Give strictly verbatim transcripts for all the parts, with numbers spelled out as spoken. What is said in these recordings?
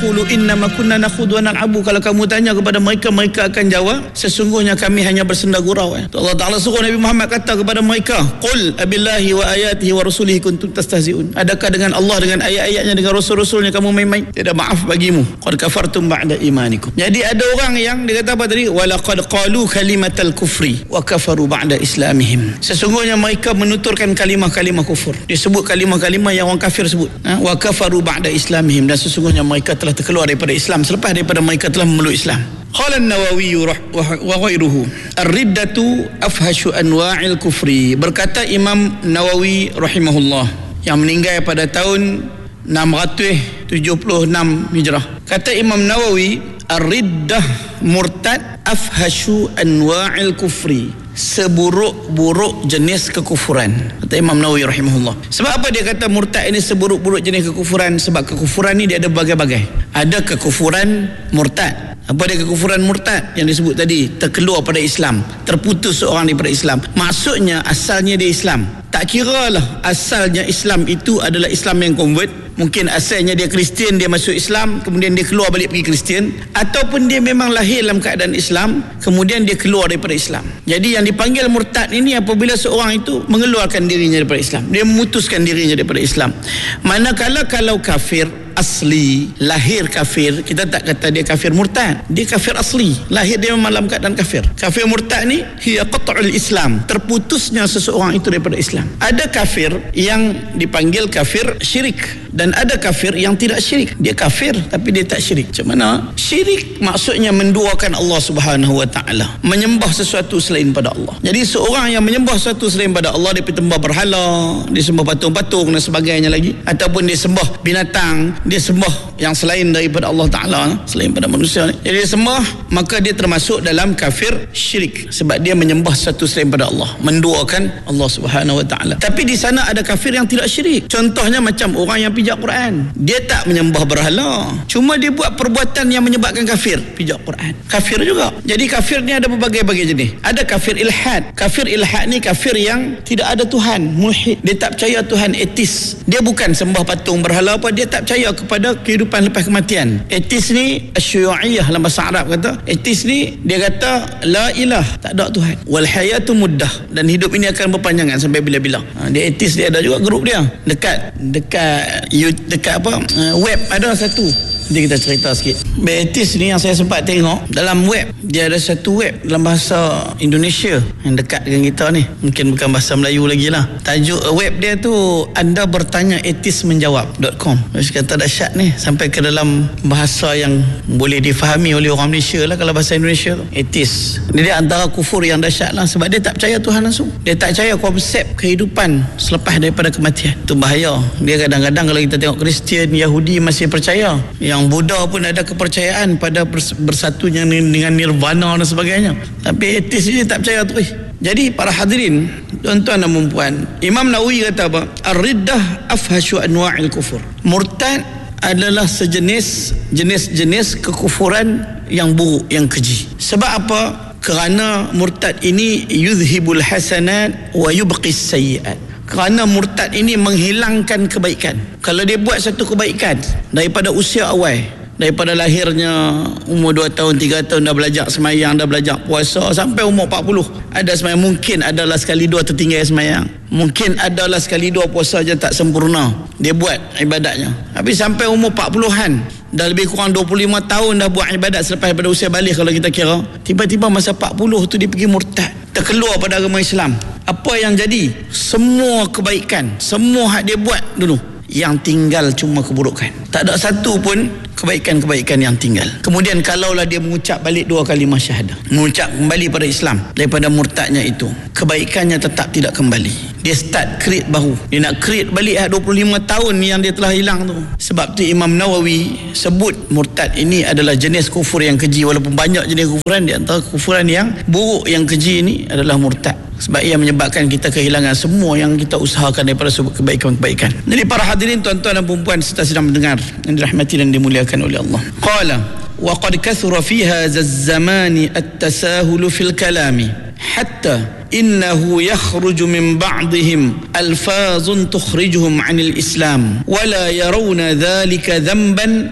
qulu innama kunna nakhudhu wa nal'abu. Kalau kamu tanya kepada mereka, mereka akan jawab, sesungguhnya kami hanya bersenda gurau. eh. Allah Ta'ala suruh Nabi Muhammad kata kepada mereka, qul abillahi wa ayatihi wa rasulihi kuntum tastahzi'un. Adakah dengan Allah, dengan ayat-ayatnya, dengan rasul-rasulnya kamu main-main? Tidak, maaf bagimu, qad kafartum ba'da imanikum. Jadi ada orang yang dia kata apa tadi, walaqad qalu kalimatal kufri wa kafaru ba'da islamihim. Sesungguhnya mereka menuturkan kalimah-kalimah kufur. Dia sebut kalimah-kalimah yang orang kafir sebut, ha? Wa kafaru ba'da islamihim, dan sesungguhnya mereka telah terkeluar daripada Islam selepas daripada mereka telah memeluk Islam. Qala an-Nawawi wa ghairuhu ar-riddatu afhashu anwa'il kufri. Berkata Imam Nawawi rahimahullah yang meninggal pada tahun enam ratus tujuh puluh enam Hijrah. Kata Imam Nawawi, ar-riddah murtad afhashu anwa'il kufri, seburuk-buruk jenis kekufuran. Kata Imam Nawawi rahimahullah. Sebab apa dia kata murtad ini seburuk-buruk jenis kekufuran? Sebab kekufuran ni dia ada berbagai-bagai. Ada kekufuran murtad. Apa dia kekufuran murtad? Yang disebut tadi, terkeluar pada Islam, terputus seorang daripada Islam. Maksudnya asalnya dia Islam. Tak kira lah asalnya Islam itu adalah Islam yang convert. Mungkin asalnya dia Kristian, dia masuk Islam, kemudian dia keluar balik pergi Kristian. Ataupun dia memang lahir dalam keadaan Islam, kemudian dia keluar daripada Islam. Jadi yang dipanggil murtad ini apabila seorang itu mengeluarkan dirinya daripada Islam, dia memutuskan dirinya daripada Islam. Manakala kalau kafir asli, lahir kafir, kita tak kata dia kafir murtad. Dia kafir asli, lahir dia memang dalam keadaan kafir. Kafir murtad ni hiya qat'ul Islam, terputusnya seseorang itu daripada Islam. Ada kafir yang dipanggil kafir syirik, dan ada kafir yang tidak syirik. Dia kafir tapi dia tak syirik. Macam mana? Syirik maksudnya menduakan Allah Subhanahu wa taala, menyembah sesuatu selain pada Allah. Jadi seorang yang menyembah sesuatu selain pada Allah, dia pergi sembah berhala, dia sembah patung-patung dan sebagainya lagi, ataupun dia sembah binatang, dia sembah yang selain daripada Allah Ta'ala, selain pada manusia ni. Jadi dia sembah, maka dia termasuk dalam kafir syirik, sebab dia menyembah satu selain pada Allah, menduakan Allah Subhanahu Wa Ta'ala. Tapi di sana ada kafir yang tidak syirik. Contohnya macam orang yang pijak Quran. Dia tak menyembah berhala, cuma dia buat perbuatan yang menyebabkan kafir. Pijak Quran kafir juga. Jadi kafir ni ada berbagai-bagai jenis. Ada kafir ilhad. Kafir ilhad ni kafir yang tidak ada Tuhan, mulhid. Dia tak percaya Tuhan, etis. Dia bukan sembah patung berhala apa, dia tak percaya kepada kehidupan lepas kematian. Etis ni asyu'iyah dalam bahasa Arab kata. Etis ni dia kata la ilah, tak ada Tuhan. Wal hayatu muddah, dan hidup ini akan berpanjangan sampai bila-bila. Ha, dia etis, dia ada juga grup dia. Dekat dekat dekat apa? Web ada satu. Nanti kita cerita sikit. Betis ni yang saya sempat tengok dalam web, dia ada satu web dalam bahasa Indonesia yang dekat dengan kita ni. Mungkin bukan bahasa Melayu lagi lah. Tajuk web dia tu anda bertanya etis menjawab .com. Saya kata dahsyat ni, sampai ke dalam bahasa yang boleh difahami oleh orang Malaysia lah. Kalau bahasa Indonesia tu etis, dia antara kufur yang dahsyat lah, sebab dia tak percaya Tuhan langsung. Dia tak percaya konsep kehidupan selepas daripada kematian. Itu bahaya. Dia kadang-kadang kalau kita tengok Kristian, Yahudi masih percaya, yang Buddha pun ada kepercayaan pada bersatunya dengan nirvana dan sebagainya. Tapi etis ni tak percaya tu. Jadi para hadirin, tuan-tuan dan puan-puan, Imam Nawawi kata apa? Ar-riddah afhashu anwa'il kufur. Murtad adalah sejenis jenis-jenis kekufuran yang buruk, yang keji. Sebab apa? Kerana murtad ini yuzhibul hasanat wa yubqis sayyi'at. Kerana murtad ini menghilangkan kebaikan. Kalau dia buat satu kebaikan daripada usia awal, daripada lahirnya umur dua tahun, tiga tahun dah belajar semayang, dah belajar puasa, sampai umur empat puluh ada semayang, mungkin adalah sekali dua tertinggal semayang, mungkin adalah sekali dua puasa je tak sempurna dia buat ibadatnya. Tapi sampai umur empat puluhan, dah lebih kurang dua puluh lima tahun dah buat ibadat selepas daripada usia balik kalau kita kira. Tiba-tiba masa empat puluh tu dia pergi murtad, terkeluar pada agama Islam. Apa yang jadi? Semua kebaikan, semua hak dia buat dulu, yang tinggal cuma keburukan. Tak ada satu pun kebaikan-kebaikan yang tinggal. Kemudian kalaulah dia mengucap balik dua kalimah syahadah, mengucap kembali pada Islam daripada murtadnya itu, kebaikannya tetap tidak kembali. Dia start create baru. Dia nak create balik dua puluh lima tahun yang dia telah hilang tu. Sebab tu Imam Nawawi sebut murtad ini adalah jenis kufur yang keji. Walaupun banyak jenis kufuran, di antara kufuran yang buruk, yang keji ini adalah murtad. Sebab ia menyebabkan kita kehilangan semua yang kita usahakan daripada kebaikan-kebaikan. Jadi para hadirin, tuan-tuan dan puan-puan serta sedang mendengar yang dirahmati dan dimuliakan oleh Allah. Qala wa qad kathura fi hadha az-zamani at-tasahul fil kalami hatta innahu yakhruju min ba'dihim alfazun tukhrijuhum 'anil Islam wa la yarawna dhalika dhanban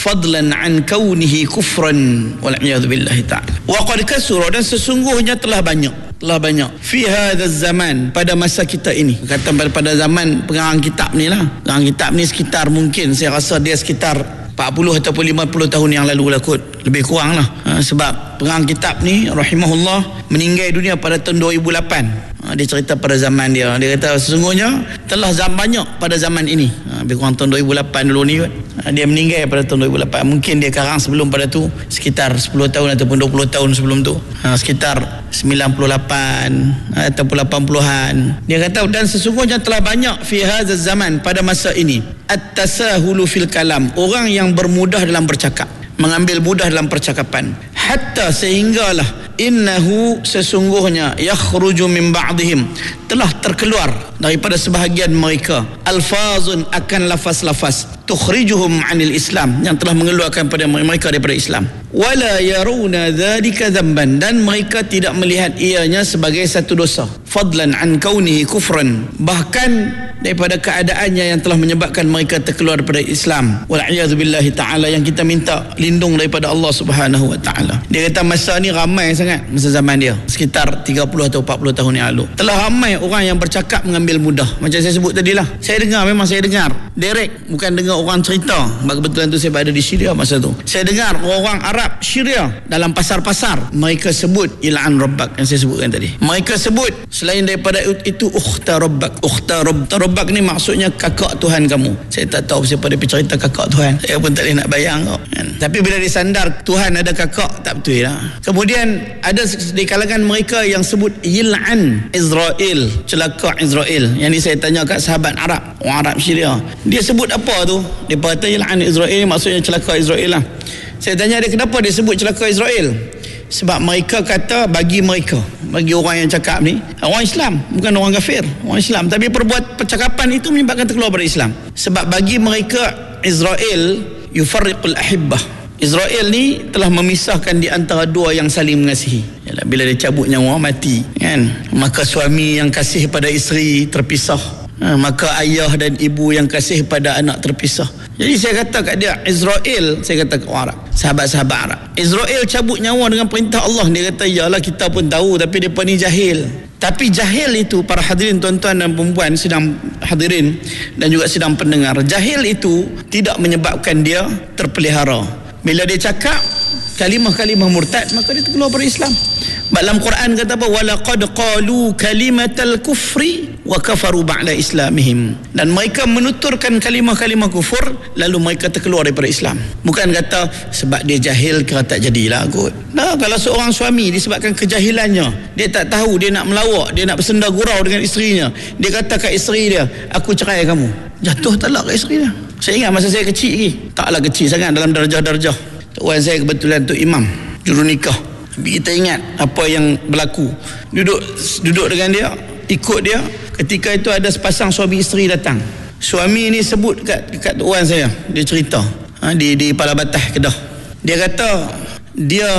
fadlan an kaunihi kufran wal iyad billahi ta'ala. Wa qad kasura, dan sesungguhnya telah banyak telah banyak fi hadzal zaman, pada masa kita ini. Kata pada zaman pengarang kitab ni lah. Pengarang kitab ni sekitar, mungkin saya rasa dia sekitar empat puluh ataupun lima puluh tahun yang lalu lah kot, lebih kurang lah. Ha, sebab pengarang kitab ni rahimahullah meninggal dunia pada tahun dua ribu lapan. Ha, dia cerita pada zaman dia, dia kata sesungguhnya telah zaman banyak pada zaman ini. Ha, lebih kurang tahun dua ribu lapan dulu ni kot. Ha, dia meninggal pada tahun dua ribu lapan. Mungkin dia karang sebelum pada tu sekitar sepuluh tahun ataupun dua puluh tahun sebelum tu. Ha, sekitar sembilan puluh lapan ha, ataupun lapan puluhan. Dia kata, dan sesungguhnya telah banyak fi hadzal zaman, pada masa ini, at-tasahulu fil kalam, orang yang bermudah dalam bercakap, mengambil mudah dalam percakapan, hatta sehinggalah innahu, sesungguhnya, yakhruju min ba'dihim, telah terkeluar daripada sebahagian mereka, alfazun, akan lafaz-lafaz, tukhrijuhum anil Islam, yang telah mengeluarkan pada mereka daripada Islam, wala yaruna dzalika dzamban, dan mereka tidak melihat ianya sebagai satu dosa, fadlan an kaunihi kufran, bahkan daripada keadaannya yang telah menyebabkan mereka terkeluar daripada Islam, wal iyad billahi ta'ala, yang kita minta lindung daripada Allah Subhanahu wa ta'ala. Dia kata masa ni ramai sangat, masa zaman dia sekitar tiga puluh atau empat puluh tahun yang lalu, telah ramai orang yang bercakap mengambil mudah. Macam saya sebut tadi lah, saya dengar, memang saya dengar direct, bukan dengar orang cerita. Kebetulan tu saya berada di Syria masa tu. Saya dengar orang Arab Syria dalam pasar-pasar, mereka sebut il'an rabbak, yang saya sebutkan tadi. Mereka sebut selain daripada itu ukhta rabbak. Ukhta rabbak ni maksudnya kakak Tuhan kamu. Saya tak tahu siapa dia cerita kakak Tuhan, saya pun tak boleh nak bayang kok, kan? Tapi bila disandar Tuhan ada kakak, tak betul lah. Kemudian ada di kalangan mereka yang sebut yil'an Israel, celaka Israel. Yang ni saya tanya kat sahabat Arab, orang Arab Syria, dia sebut apa tu? Dia kata yil'an Israel maksudnya celaka Israel lah. Saya tanya dia, kenapa dia sebut celaka Israel? Sebab mereka kata, bagi mereka, bagi orang yang cakap ni, orang Islam, bukan orang kafir, orang Islam, tapi perbuat percakapan itu menyebabkan terkeluar dari Islam. Sebab bagi mereka Israel yufarriqul ahibbah, Israel ni telah memisahkan di antara dua yang saling mengasihi. Yalah, bila dia cabut nyawa, mati, kan? Maka suami yang kasih pada isteri terpisah, ha, maka ayah dan ibu yang kasih pada anak terpisah. Jadi saya kata kat dia, Israel, saya kata kat orang Arab, sahabat-sahabat Arab, Israel cabut nyawa dengan perintah Allah. Dia kata, yalah kita pun tahu, tapi mereka ni jahil. Tapi jahil itu, para hadirin tuan-tuan dan perempuan sidang hadirin dan juga sidang pendengar, jahil itu tidak menyebabkan dia terpelihara. Bila dia cakap kalimah-kalimah murtad, maka dia terkeluar dari Islam. Dalam Quran kata apa? Walaqad qalu kalimatal kufri wa kafaru ba'da islamihim. Dan mereka menuturkan kalimah-kalimah kufur, lalu mereka terkeluar daripada Islam. Bukan kata sebab dia jahil kira tak jadilah kot. Nah, kalau seorang suami disebabkan kejahilannya, dia tak tahu, dia nak melawak, dia nak bersenda gurau dengan isterinya, dia kata kat isteri dia, aku cerai kamu, jatuh talak kat isteri dia. Saya ingat masa saya kecil lagi, taklah kecil sangat dalam darjah-darjah, tuan saya kebetulan tu imam juru nikah. Kita ingat apa yang berlaku, duduk duduk dengan dia, ikut dia. Ketika itu ada sepasang suami isteri datang. Suami ni sebut kat kat tuan saya, dia cerita ha, di di Pala Batah Kedah. Dia kata dia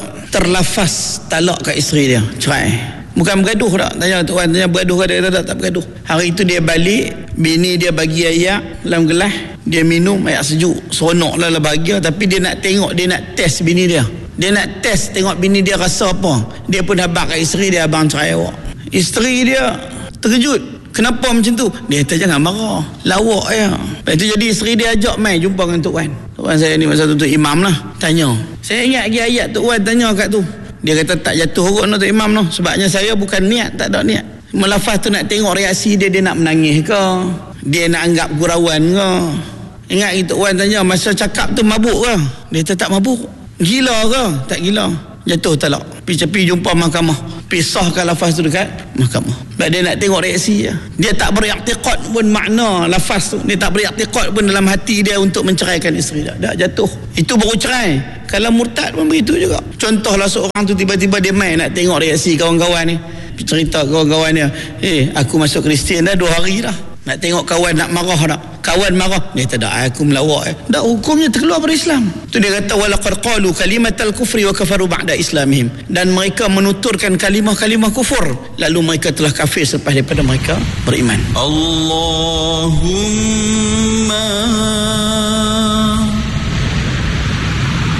terlafaz talak kat isteri dia, cerai. Bukan bergaduh tak, tanya tuan, tanya bergaduh ke, dia kata tak, tak bergaduh. Hari itu dia balik, bini dia bagi air dalam gelas, dia minum air sejuk, seronok lah, lah bahagia. Tapi dia nak tengok, dia nak test bini dia. Dia nak test tengok bini dia rasa apa. Dia pun habaq kat isteri dia, abang cerai awak. Isteri dia terkejut, kenapa macam tu? Dia kata jangan marah, lawak ya. Lepas tu jadi isteri dia ajak mai jumpa dengan Tok Wan. Tok Wan saya ni masa tu, tu imam lah. Tanya, saya ingat lagi ayat Tok Wan tanya kat tu. Dia kata tak jatuh urut no, Tok Imam no. Sebabnya saya bukan niat, tak ada niat. Melafaz tu nak tengok reaksi dia, dia nak menangis ke, dia nak anggap gurauan ke. Ingat Tok Wan tanya, masa cakap tu mabuk ke? Dia kata tak mabuk. Gila ke? Tak gila. Jatuh talak. Pergi jumpa mahkamah, pisahkan lafaz tu dekat mahkamah. Sebab dia nak tengok reaksi dia. Dia tak beriktikad pun makna lafaz tu. Dia tak beriktikad pun dalam hati dia untuk menceraikan isteri dia. Dah jatuh. Itu baru cerai. Kalau murtad pun begitu juga. Contohlah seorang tu tiba-tiba dia main nak tengok reaksi kawan-kawan ni. Cerita kawan-kawan dia, eh aku masuk Kristian dah dua hari dah. Nak tengok kawan nak marah tak? Kawan marah, dia tak ada, aku melawak eh. Dah hukumnya terkeluar dari Islam. Tu dia kata walaqad qalu kalimatal kufri wa kafaru ba'da islamihim. Dan mereka menuturkan kalimah-kalimah kufur, lalu mereka telah kafir selepas daripada mereka beriman. Allahumma